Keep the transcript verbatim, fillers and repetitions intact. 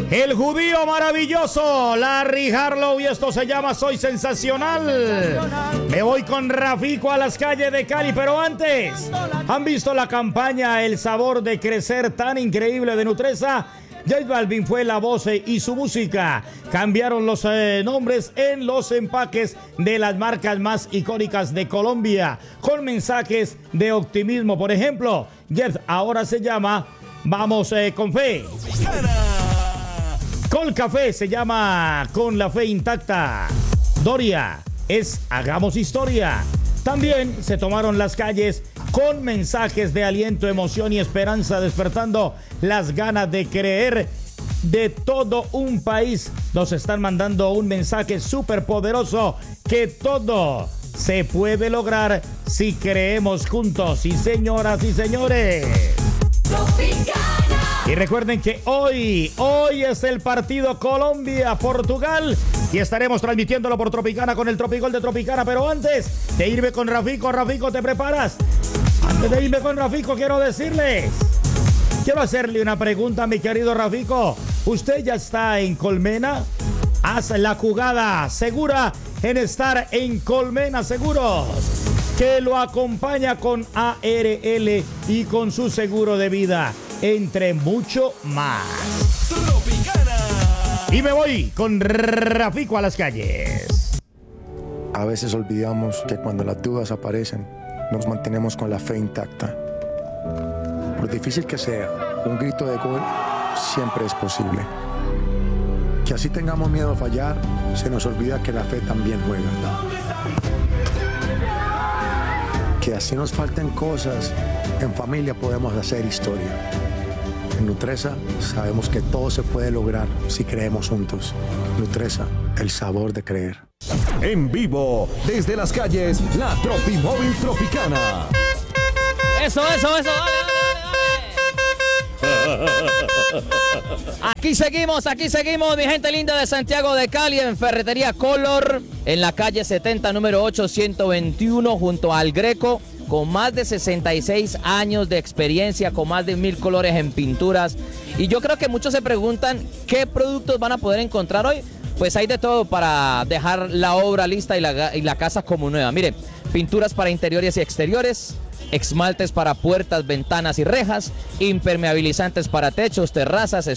El judío maravilloso, Larry Harlow, y esto se llama Soy Sensacional. Me voy con Rafiko a las calles de Cali, pero antes, ¿han visto la campaña El Sabor de Crecer tan increíble de Nutresa? J Balvin fue la voz y su música cambiaron los eh, nombres en los empaques de las marcas más icónicas de Colombia, con mensajes de optimismo. Por ejemplo, Jet ahora se llama Vamos eh, con Fe. Col Café se llama Con la Fe Intacta. Doria es Hagamos Historia. También se tomaron las calles con mensajes de aliento, emoción y esperanza, despertando las ganas de creer de todo un país. Nos están mandando un mensaje súper poderoso, que todo se puede lograr si creemos juntos. Sí, señoras y señores. Y recuerden que hoy, hoy es el partido Colombia-Portugal y estaremos transmitiéndolo por Tropicana con el Tropigol de Tropicana. Pero antes de irme con Rafiko, Rafiko, ¿te preparas? Antes de irme con Rafiko, quiero decirles, quiero hacerle una pregunta a mi querido Rafiko. ¿Usted ya está en Colmena? Haz la jugada segura en estar en Colmena Seguros, que lo acompaña con A R L y con su seguro de vida, entre mucho más. Tropicana. Y me voy con Rafiko a las calles. A veces olvidamos que cuando las dudas aparecen, nos mantenemos con la fe intacta. Por difícil que sea, un grito de gol siempre es posible. Que así tengamos miedo a fallar, se nos olvida que la fe también juega. Que así nos falten cosas, en familia podemos hacer historia. En Nutresa sabemos que todo se puede lograr si creemos juntos. Nutresa, el sabor de creer. En vivo, desde las calles, la Tropimóvil Tropicana. Eso, eso, eso, dale, dale, dale. Aquí seguimos, aquí seguimos, mi gente linda de Santiago de Cali, en Ferretería Color, en la calle setenta, número ocho, ciento veintiuno, junto al Greco, con más de sesenta y seis años de experiencia, con más de mil colores en pinturas. Y yo creo que muchos se preguntan qué productos van a poder encontrar hoy. Pues hay de todo para dejar la obra lista y la, y la casa como nueva. Miren, pinturas para interiores y exteriores, esmaltes para puertas, ventanas y rejas, impermeabilizantes para techos, terrazas,